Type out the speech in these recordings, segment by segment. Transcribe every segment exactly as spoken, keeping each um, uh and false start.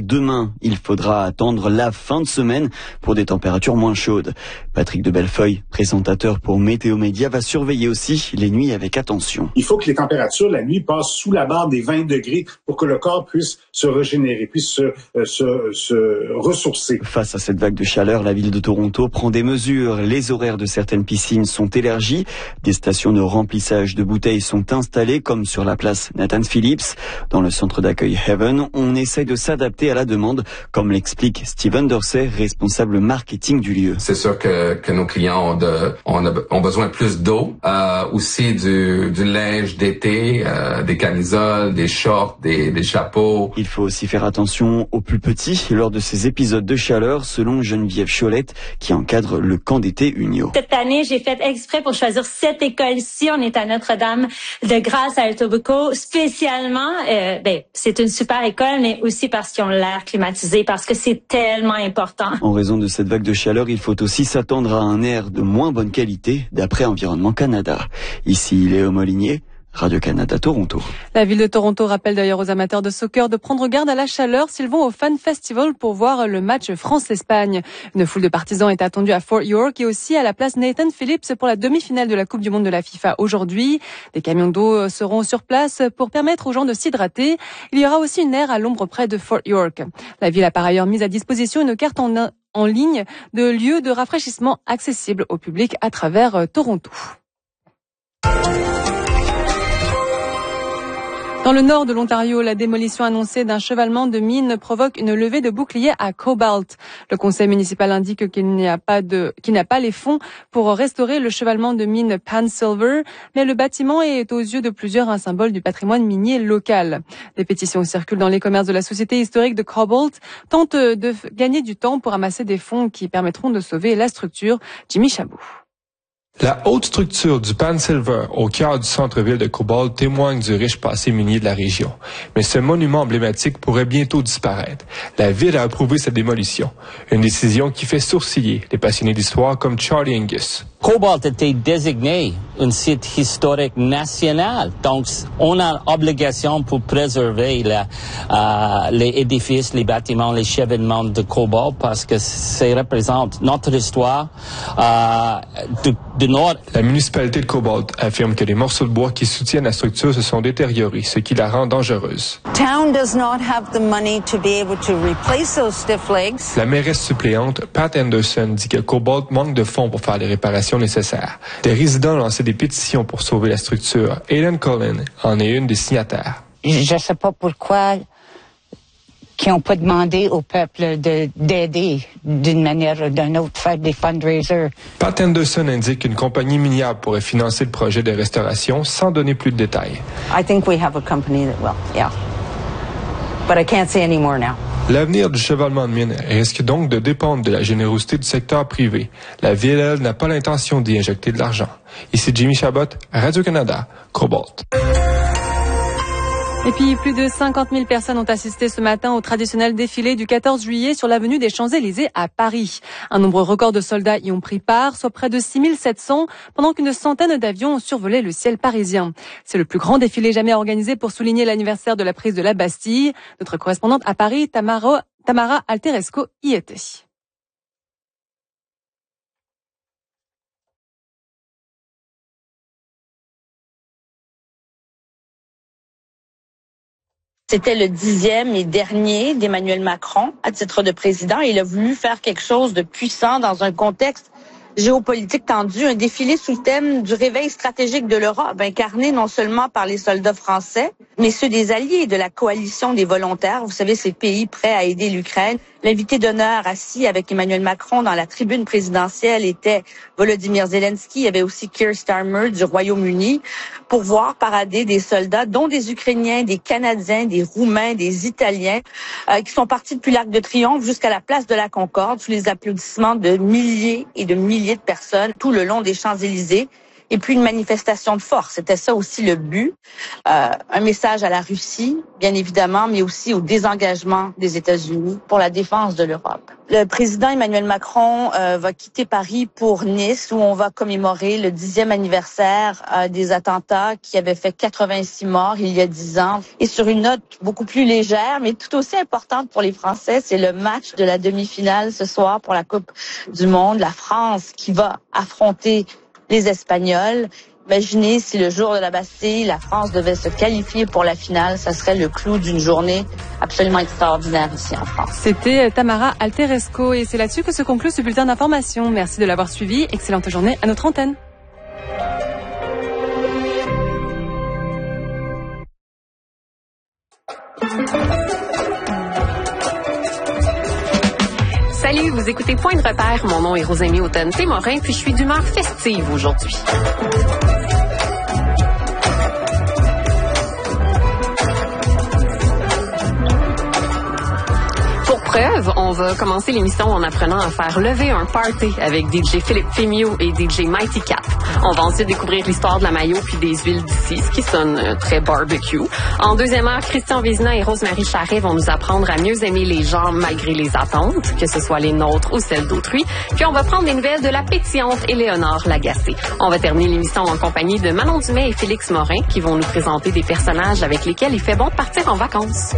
demain. Il faudra attendre la fin de semaine pour des températures moins chaudes. Patrick de Bellefeuille, présentateur pour Météo Média, va surveiller aussi les nuits avec attention. Il faut que les températures la nuit passent sous la barre des vingt degrés pour que le corps puisse se régénérer, puisse se, euh, se, se ressourcer. Face à cette vague de chaleur, la ville de Toronto prend des mesures. Les horaires de certaines piscines sont élargis. Des stations de remplissage de bouteilles sont installées, comme sur la place Nathan Phillips. Dans le centre d'accueil Heaven, on essaye de s'adapter à la demande, comme l'explique Steven Dorsey, responsable marketing du lieu. C'est sûr que, que nos clients ont, de, ont, ont besoin plus d'eau, euh, aussi du, du linge d'été, euh, des camisoles, des shorts, des, des chapeaux. Il faut aussi faire attention aux plus petits lors de ces épisodes de chaleur, selon Geneviève Cholette, qui encadre le camp d'été Unio. Cette année, j'ai fait exprès pour choisir cette école-ci. On est à Notre-Dame de Grâce à Etobicoke. Spécialement, euh, ben, c'est une super école, mais aussi parce qu'ils ont l'air climatisé, parce que c'est tellement important. En raison de cette vague de chaleur, il faut aussi s'attendre à un air de moins bonne qualité, d'après Environnement Canada. Ici, Léo Molinier, Radio-Canada, Toronto. La ville de Toronto rappelle d'ailleurs aux amateurs de soccer de prendre garde à la chaleur s'ils vont au Fan Festival pour voir le match France-Espagne. Une foule de partisans est attendue à Fort York et aussi à la place Nathan Phillips pour la demi-finale de la Coupe du Monde de la FIFA aujourd'hui. Des camions d'eau seront sur place pour permettre aux gens de s'hydrater. Il y aura aussi une aire à l'ombre près de Fort York. La ville a par ailleurs mis à disposition une carte en, en ligne de lieux de rafraîchissement accessibles au public à travers Toronto. Dans le nord de l'Ontario, la démolition annoncée d'un chevalement de mines provoque une levée de boucliers à Cobalt. Le conseil municipal indique qu'il n'y a pas de, qu'il n'a pas les fonds pour restaurer le chevalement de mine Pan Silver, mais le bâtiment est aux yeux de plusieurs un symbole du patrimoine minier local. Des pétitions circulent dans les commerces de la Société historique de Cobalt, tentent de gagner du temps pour amasser des fonds qui permettront de sauver la structure. Jimmy Chabot. La haute structure du Pan Silver au cœur du centre-ville de Cobalt témoigne du riche passé minier de la région. Mais ce monument emblématique pourrait bientôt disparaître. La ville a approuvé sa démolition. Une décision qui fait sourciller les passionnés d'histoire comme Charlie Angus. Cobalt était désigné un site historique national. Donc, on a obligation pour préserver la, euh, les édifices, les bâtiments, les chevauchements de Cobalt parce que ça représente notre histoire euh, du, du Nord. La municipalité de Cobalt affirme que les morceaux de bois qui soutiennent la structure se sont détériorés, ce qui la rend dangereuse. Town does not have the money to be able to replace those stiff legs. La mairesse suppléante, Pat Anderson, dit que Cobalt manque de fonds pour faire les réparations nécessaires. Des résidents ont lancé des pétitions pour sauver la structure. Aidan Cullen en est une des signataires. Je ne sais pas pourquoi qui n'ont pas demandé au peuple de, d'aider d'une manière ou d'une autre, faire des fundraisers. Pat Anderson indique qu'une compagnie minière pourrait financer le projet de restauration sans donner plus de détails. I think we have a company that will, yeah. But I can't say any more now. L'avenir du chevalement de mine risque donc de dépendre de la générosité du secteur privé. La ville, elle, n'a pas l'intention d'y injecter de l'argent. Ici Jimmy Chabot, Radio-Canada, Cobalt. Et puis, plus de cinquante mille personnes ont assisté ce matin au traditionnel défilé du quatorze juillet sur l'avenue des Champs-Élysées à Paris. Un nombre record de soldats y ont pris part, soit près de six mille sept cents, pendant qu'une centaine d'avions ont survolé le ciel parisien. C'est le plus grand défilé jamais organisé pour souligner l'anniversaire de la prise de la Bastille. Notre correspondante à Paris, Tamara, Tamara Alteresco, y était. C'était le dixième et dernier d'Emmanuel Macron à titre de président. Il a voulu faire quelque chose de puissant dans un contexte géopolitique tendu, un défilé sous le thème du réveil stratégique de l'Europe, incarné non seulement par les soldats français, mais ceux des alliés de la coalition des volontaires. Vous savez, ces pays prêts à aider l'Ukraine. L'invité d'honneur assis avec Emmanuel Macron dans la tribune présidentielle était Volodymyr Zelensky. Il y avait aussi Keir Starmer du Royaume-Uni pour voir parader des soldats, dont des Ukrainiens, des Canadiens, des Roumains, des Italiens, euh, qui sont partis depuis l'Arc de Triomphe jusqu'à la place de la Concorde, sous les applaudissements de milliers et de milliers de personnes tout le long des Champs-Élysées. et puis une manifestation de force. C'était ça aussi le but. Euh, un message à la Russie, bien évidemment, mais aussi au désengagement des États-Unis pour la défense de l'Europe. Le président Emmanuel Macron euh, va quitter Paris pour Nice, où on va commémorer le dixième anniversaire euh, des attentats qui avaient fait quatre-vingt-six morts il y a dix ans. Et sur une note beaucoup plus légère, mais tout aussi importante pour les Français, c'est le match de la demi-finale ce soir pour la Coupe du Monde. La France qui va affronter les Espagnols. Imaginez si le jour de la Bastille, la France devait se qualifier pour la finale, ça serait le clou d'une journée absolument extraordinaire ici en France. C'était Tamara Alteresco et c'est là-dessus que se conclut ce bulletin d'information. Merci de l'avoir suivi. Excellente journée à notre antenne. Salut, vous écoutez Point de repère. Mon nom est Rosémie Automne-Témorin, puis je suis d'humeur festive aujourd'hui. Pour preuve, on va commencer l'émission en apprenant à faire lever un party avec D J Philippe Fémiot et D J Mighty Cat. On va ensuite découvrir l'histoire de la maillot puis des huiles d'ici, ce qui sonne euh, très barbecue. En deuxième heure, Christian Vézina et Rosemary Charret vont nous apprendre à mieux aimer les gens malgré les attentes, que ce soit les nôtres ou celles d'autrui. Puis on va prendre des nouvelles de la pétillante Éléonore Lagacé. On va terminer l'émission en compagnie de Manon Dumais et Félix Morin qui vont nous présenter des personnages avec lesquels il fait bon de partir en vacances.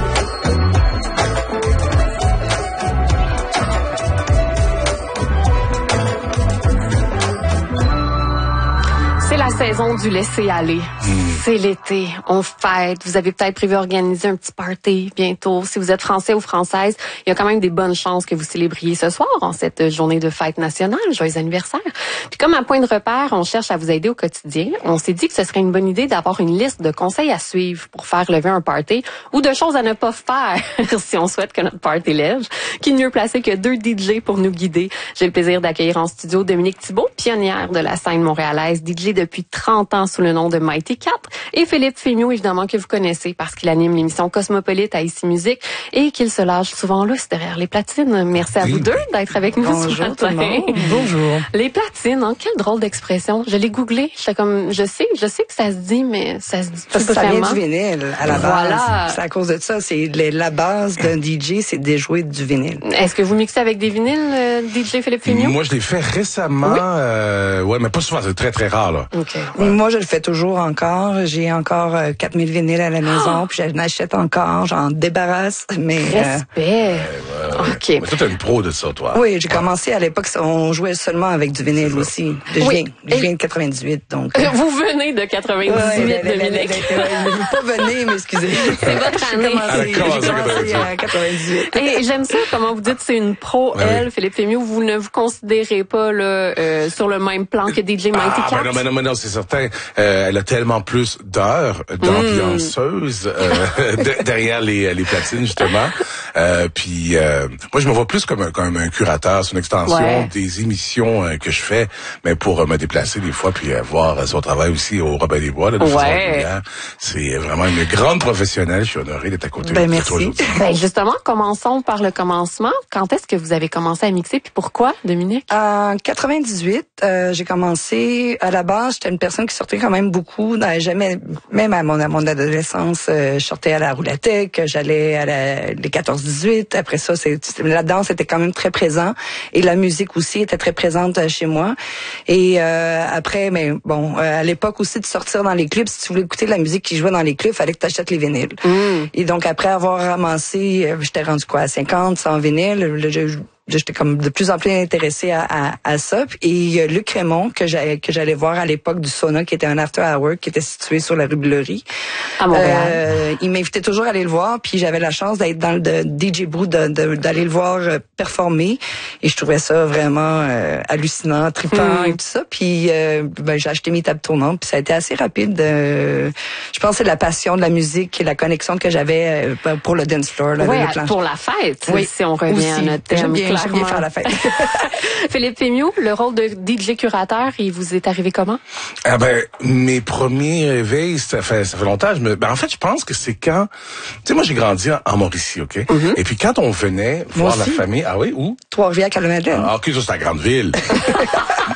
C'est la saison du laisser-aller. Mmh. C'est l'été, on fête. Vous avez peut-être prévu organiser un petit party bientôt. Si vous êtes français ou française, il y a quand même des bonnes chances que vous célébriez ce soir en cette journée de fête nationale. Joyeux anniversaire. Puis comme un point de repère, on cherche à vous aider au quotidien. On s'est dit que ce serait une bonne idée d'avoir une liste de conseils à suivre pour faire lever un party ou de choses à ne pas faire si on souhaite que notre party lève. Qui de mieux placé que deux D J pour nous guider? J'ai le plaisir d'accueillir en studio Dominique Thibault, pionnière de la scène montréalaise, D J depuis trente ans sous le nom de Mighty Cat, et Philippe Fémiot, évidemment, que vous connaissez parce qu'il anime l'émission Cosmopolite à Ici Musique et qu'il se lâche souvent lousse derrière les platines. Merci à oui. vous deux d'être avec nous Bonjour, ce matin. Tout le monde. Bonjour. Les platines, hein, quelle drôle d'expression. Je l'ai googlé, j'étais comme, je sais, je sais que ça se dit, mais ça se dit Parce tout que ça vraiment. vient du vinyle, à la voilà. base. C'est à cause de ça, c'est les, la base d'un D J, c'est de jouer du vinyle. Est-ce que vous mixez avec des vinyles, euh, D J Philippe Fémiot? Moi, je l'ai fait récemment, oui. euh, ouais, mais pas souvent, c'est très, très rare, là. Okay. Ouais. Moi, je le fais toujours encore. J'ai encore euh, quatre mille vinyles à la maison, oh! Puis j'en achète encore, j'en débarrasse, mais... Respect! Euh, ouais, ouais, OK. Mais toi, t'es une pro de ça, toi. Oui, j'ai ouais. commencé à l'époque, on jouait seulement avec du vinyle aussi. Je oui. viens, je viens de quatre-vingt-dix-huit, donc... Euh... Vous venez de quatre-vingt-dix-huit, ouais, Dominique. Je ne veux pas venir, mais excusez. C'est votre année. J'ai commencé, commencé à quatre-vingt-dix-huit. Et j'aime ça, comment vous dites, c'est une pro, ouais, elle, oui. Philippe Fémiot. Vous ne vous considérez pas là, euh, sur le même plan que D J Mighty ah, Cat? Ben non, ben non, ben non, c'est certain. Euh, elle a tellement plus d'heures d'ambianceuse mm. euh, de, derrière les, les platines, justement. Euh, puis euh, moi, je me vois plus comme un, comme un curateur. C'est une extension ouais. des émissions euh, que je fais, mais pour euh, me déplacer des fois, puis euh, voir euh, son travail aussi au Robin des Bois, là, de ouais. C'est vraiment une grande professionnelle. Je suis honoré d'être à côté ben, de toi aujourd'hui. Ben justement, commençons par le commencement. Quand est-ce que vous avez commencé à mixer, puis pourquoi, Dominique? En quatre-vingt-dix-huit, euh, j'ai commencé. À la base, j'étais une personne qui sortait quand même beaucoup. Jamais, même à mon, à mon adolescence, euh, je sortais à la Roulatec, j'allais à la, les quatorze dix-huit. Après ça, c'est, la danse était quand même très présent et la musique aussi était très présente chez moi. Et euh, après, mais bon, euh, à l'époque aussi de sortir dans les clubs, si tu voulais écouter de la musique qui jouait dans les clubs, il fallait que tu achètes les vinyles. Mm. Et donc après avoir ramassé, euh, j'étais rendu quoi à cinquante, cent vinyles. Je, J'étais comme de plus en plus intéressée à, à, à ça. Et euh, Luc Raymond, que j'allais, que j'allais voir à l'époque du Sauna, qui était un after hour, qui était situé sur la rue Bleury. À Montréal. Euh, il m'invitait toujours à aller le voir. Puis j'avais la chance d'être dans le de D J Brew, de, de, d'aller le voir euh, performer. Et je trouvais ça vraiment euh, hallucinant, trippant mm. et tout ça. Puis euh, ben, j'ai acheté mes tables tournantes. Puis ça a été assez rapide. Euh, je pense que c'est la passion de la musique et la connexion que j'avais euh, pour le dance floor. Là, oui, le pour la fête. Oui, si on revient aussi. à notre thème. J'aime bien, j'aime bien faire la fête. Philippe Fémiot, le rôle de D J curateur, il vous est arrivé comment? Ah ben, mes premiers réveils, ça fait, ça fait longtemps. Je me, ben en fait, je pense que c'est quand, tu sais, moi j'ai grandi en, en Mauricie, ok. Mm-hmm. Et puis quand on venait moi voir aussi. la famille, ah oui, où? Trois-Rivières, Calonadène. Ah, ok, ça c'est la grande ville.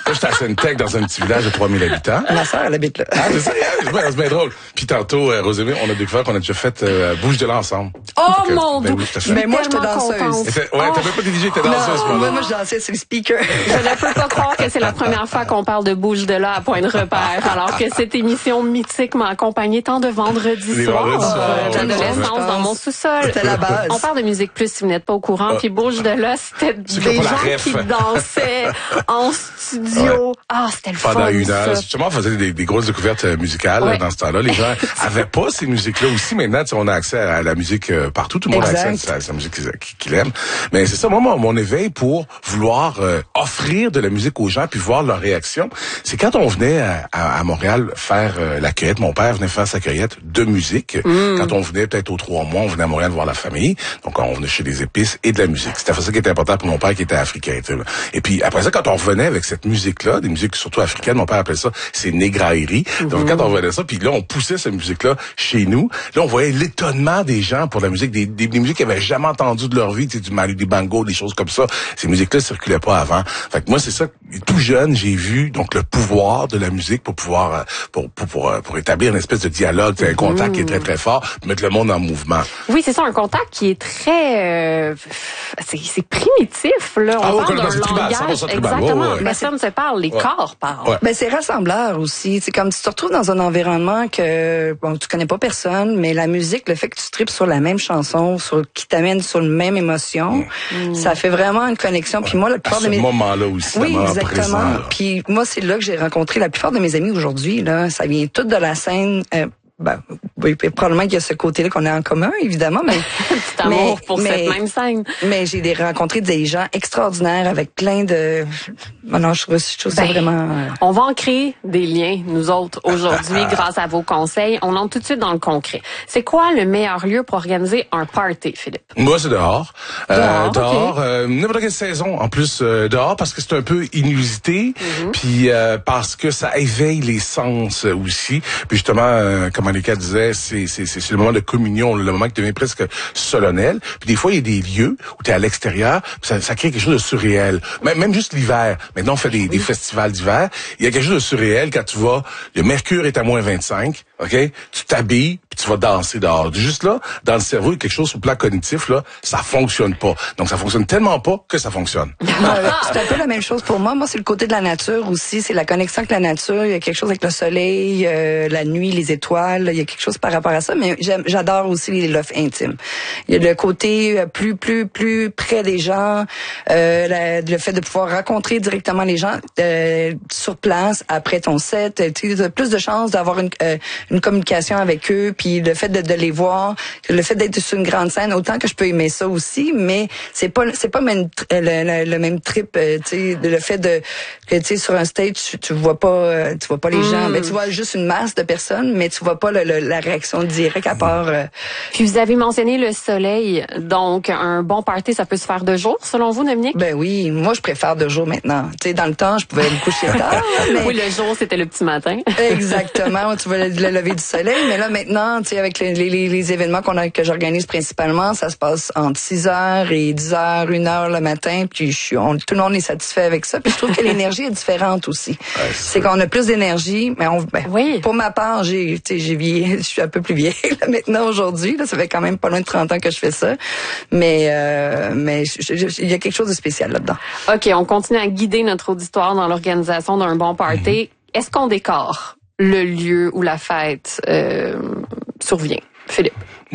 Moi, j'étais à Sainte-Tech, dans un petit village de trois mille habitants. Ma sœur, elle habite là. Ah, c'est ça, c'est bien, c'est bien drôle. Puis tantôt, euh, Rosémie, on a découvert qu'on a déjà fait euh, Bouge de là ensemble. Oh Donc, mon ben Dieu! oui, Mais moi, j'étais danseuse. Ouais, oh. T'avais pas D J, t'étais danseuse, Non, moi. moi, je dansais sur le speaker. Je ne peux pas croire que c'est la première fois qu'on parle de Bouge de là à Point de Repère, alors que cette émission mythique m'a accompagné tant de vendredis Les soirs vendredis soirs, euh, ouais, d'adolescence ouais. dans mon sous-sol. C'était la base. On parle de musique plus si vous n'êtes pas au courant, puis Bouge de là, c'était C'est des comme pas gens la ref. qui dansaient en studio. Ouais. Ah, c'était le fun. Pendant une heure. ça. Justement, on faisait des, des grosses découvertes euh, musicales Ouais. dans ce temps-là. Les gens avaient pas ces musiques-là aussi. Maintenant, tu sais, on a accès à la musique euh, partout. Tout le monde Exact. a accès à, à sa musique qu'il qu'il aime. Mais c'est ça, moi, mon, mon éveil pour vouloir euh, offrir de la musique aux gens puis voir leur réaction. C'est quand on venait à, à, à Montréal faire euh, la cueillette. Mon père venait faire sa cueillette de musique. Mm. Quand on venait peut-être aux trois mois, on venait à Montréal voir la famille. Donc, on venait chez les épices et de la musique. C'était ça qui était important pour mon père qui était africain. Tu sais. Et puis, après ça, quand on revenait avec cette musique-là, des musiques surtout africaines, mon père appelait ça, c'est négraillerie. Mm-hmm. Donc, quand on revenait ça, puis là, on poussait cette musique-là chez nous. Là, on voyait l'étonnement des gens pour la musique, des, des, des musiques qu'ils avaient jamais entendues de leur vie, tu sais, du Manu Dibango, des choses comme ça. Ces musiques-là circulaient pas avant. Fait que moi, c'est ça, tout jeune, j'ai vu donc le pouvoir de la musique pour pouvoir, pour, pour, pour, pour établir une espèce de dialogue, un contact mmh. qui est très, très fort, mettre le monde en mouvement. Oui, c'est ça, un contact qui est très, euh, c'est, c'est primitif, là. On ah, parle oui, d'un c'est tribal, langage, cent pour cent tribal. exactement. Ouais, ouais. Personne se parle, les ouais. corps parlent. Ouais. Ben, c'est rassembleur aussi. C'est comme si tu te retrouves dans un environnement que, bon, tu connais pas personne, mais la musique, le fait que tu tripes sur la même chanson, sur, qui t'amène sur une même émotion, mmh. ça fait vraiment une connexion. Puis moi, la plupart à ce de mes... moment-là aussi, oui, moment exactement. présent, là. Puis moi, c'est là que j'ai rencontré la plupart de mes amis aujourd'hui, là. Ça vient tout de la scène, euh, ben, oui, probablement qu'il y a ce côté-là qu'on a en commun, évidemment, mais... Petit amour mais, pour mais, cette même scène. Mais j'ai des, rencontré des gens extraordinaires avec plein de... Non, je trouve, je trouve ben, ça vraiment... On va en créer des liens, nous autres, aujourd'hui, grâce à vos conseils. On entre tout de suite dans le concret. C'est quoi le meilleur lieu pour organiser un party, Philippe? Moi, c'est dehors. Dehors, euh, dehors okay. euh, n'importe quelle saison, en plus, euh, dehors, parce que c'est un peu inusité, mm-hmm. puis euh, parce que ça éveille les sens aussi. Puis justement, euh, comme Annika disait, c'est, c'est, c'est, c'est le moment de communion, le moment qui devient presque solennel. Puis des fois, il y a des lieux où tu es à l'extérieur, puis ça, ça crée quelque chose de surréel. Même, même juste l'hiver. Maintenant, on fait des, des festivals d'hiver. Il y a quelque chose de surréel quand tu vas, le mercure est à moins vingt-cinq, OK? Tu t'habilles, puis tu vas danser dehors. Juste là, dans le cerveau, il y a quelque chose sur le plan cognitif, là, ça fonctionne pas. Donc, ça fonctionne tellement pas que ça fonctionne. C'est un peu la même chose pour moi. Moi, c'est le côté de la nature aussi. C'est la connexion avec la nature. Il y a quelque chose avec le soleil, euh, la nuit, les étoiles. Il y a quelque chose par rapport à ça. Mais j'aime, j'adore aussi les lofts intimes. Il y a le côté plus, plus, plus près des gens. Euh, la, le fait de pouvoir rencontrer directement les gens euh, sur place après ton set. Tu as plus de chances d'avoir une, euh, une communication avec eux. Puis le fait de, de les voir, le fait d'être sur une grande scène, autant que je peux aimer ça aussi, mais c'est pas, c'est pas même, le, le, le même trip. Euh, tu sais, le fait de que tu sais sur un stage, tu, tu vois pas, euh, tu vois pas les mm. gens, mais tu vois juste une masse de personnes, mais tu vois pas le, le, la réaction directe à part. Euh... Puis vous avez mentionné le soleil, donc un bon party, ça peut se faire de jour, selon vous, Dominique? Ben oui, moi je préfère de jour maintenant. Tu sais, dans le temps, je pouvais me coucher tard. Mais... Oui, le jour c'était le petit matin. Exactement, tu vois le, le lever du soleil, mais là maintenant, tu sais, avec les, les, les événements qu'on a que j'organise principalement, ça se passe entre six heures et dix heures, une heure le matin, puis je suis, on, tout le monde est satisfait avec ça. Puis je trouve que l'énergie est différente aussi. Ouais, c'est, c'est qu'on a plus d'énergie, mais on, ben, oui. Pour ma part, j'ai, tu sais, j'ai vieilli, je suis un peu plus vieille là, maintenant aujourd'hui. Là, ça fait quand même pas loin de trente ans que je fais ça, mais euh, mais il y a quelque chose de spécial là-dedans. Ok, on continue à guider notre auditoire dans l'organisation d'un bon party. Mm-hmm. Est-ce qu'on décore le lieu où la fête euh, survient, Philippe?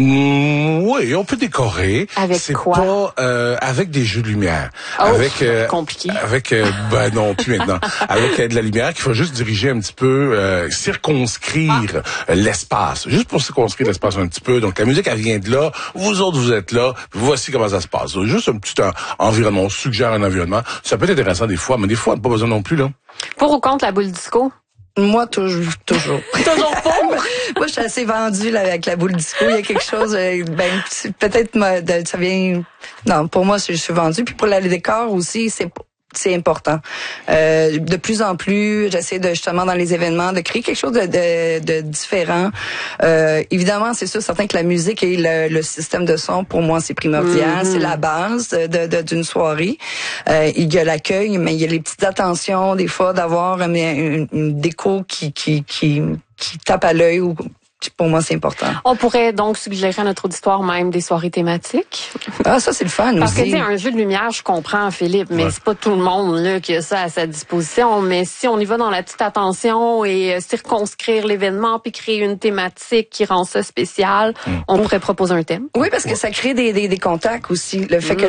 Mmh, oui, on peut décorer. Avec c'est quoi? Pas euh, avec des jeux de lumière. Oh, avec euh, compliqué. Avec euh, ben non plus maintenant. Avec euh, de la lumière qu'il faut juste diriger un petit peu, euh, circonscrire ah. l'espace, juste pour circonscrire l'espace un petit peu. Donc la musique elle vient de là. Vous autres vous êtes là. Voici comment ça se passe. Donc, juste un petit un, environnement. On suggère un environnement. Ça peut être intéressant des fois, mais des fois on n'a pas besoin non plus là. Pour ou contre la boule disco? Moi, toujours. Toujours. toujours pour? Moi, je suis assez vendue là, avec la boule disco. Il y a quelque chose, euh, ben, peut-être, de, ça vient... Non, pour moi, je suis vendue. Puis pour le décor aussi, c'est c'est important. Euh, de plus en plus, j'essaie de justement dans les événements de créer quelque chose de, de, de différent. Euh, évidemment, c'est sûr, certain que la musique et le, le système de son, pour moi, c'est primordial. Mm-hmm. C'est la base de, de, d'une soirée. Euh, il y a l'accueil, mais il y a les petites attentions, des fois, d'avoir une, une, une déco qui, qui, qui, qui tape à l'œil ou pour moi, c'est important. On pourrait donc suggérer à notre auditoire même des soirées thématiques. Ah, ça, c'est le fun Parce aussi. que, tu sais, un jeu de lumière, je comprends, Philippe, mais ouais. c'est pas tout le monde là qui a ça à sa disposition. Mais si on y va dans la petite attention et circonscrire l'événement puis créer une thématique qui rend ça spécial, mmh. on pourrait proposer un thème. Oui, parce que ça crée des, des, des contacts aussi. Le fait mmh. que